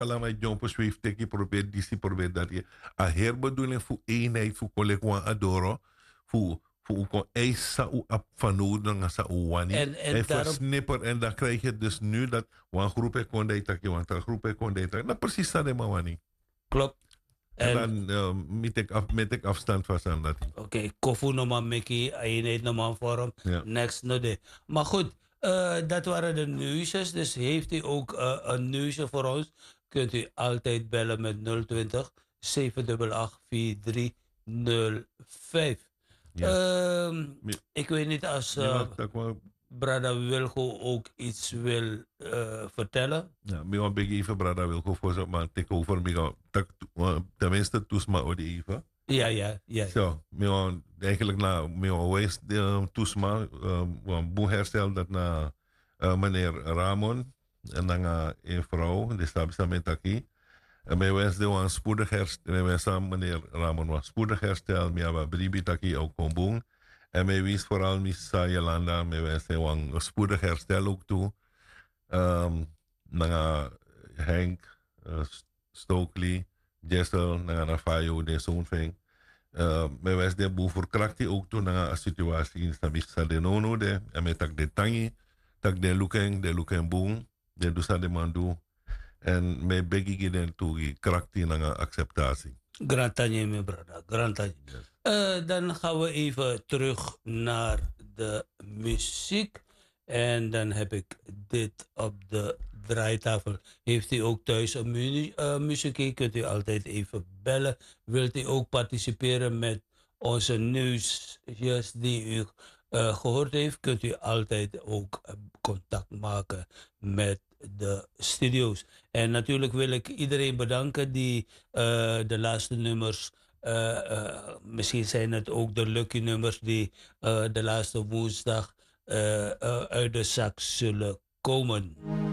kalama jompo swift teki probeer disi probeer dat je a herbedoeling voor eenheid voor collega adoro voor kon eisa u ap van nodig sa uwani en daarom versnipper en dan krijg je dus nu dat een groep kon dat je want een groep kon dat nou precies dat maar wani klopt. en En dan met ik afstand van aan dat. oké, kofu no man meki, eenheid no man vorm, Ja. next no de. Maar goed, dat waren de nieuwsjes. Dus heeft u ook een nieuwsje voor ons, kunt u altijd bellen met 020 788 4305. Ja. Ik weet niet als Brada Wilgo ook iets wil vertellen. Ja, mi wan begi even brada wil go voor zo maar take over mi ga tak tenminste toesma odi even. Ja. Zo, mi wan eigenlijk na mi wan wees toesma wan boe herstel dat na meneer Ramon en dan een vrouw, die staat samen taki. En mij wens de wan spoedig herstel, mij wens aan meneer Ramon was spoedig herstel, mi aba bribi taki ook kon boen. En mij wens vooral Missa Jolanda, mij wens de wan spoedig herstel ook toe. Nanga Henk, Stokely, Jessel, nanga Fayo, de zo'n thing. Mij wijs de boel voor krakti ook toen nanga een situatie in Sabisa de nono de. En met tak de tangi, tak de luken boom, de dusa de mandu. En mij begi giden toe krakti nanga acceptatie. Grantanje, mijn brada, grantanje. Dan gaan we even terug naar de muziek. En dan heb ik dit op de draaitafel. Heeft u ook thuis een muziek? Kunt u altijd even bellen. Wilt u ook participeren met onze nieuwsjes die u gehoord heeft? Kunt u altijd ook contact maken met de studio's. En natuurlijk wil ik iedereen bedanken die de laatste nummers... misschien zijn het ook de lucky nummers die de laatste woensdag uit de zak zullen komen.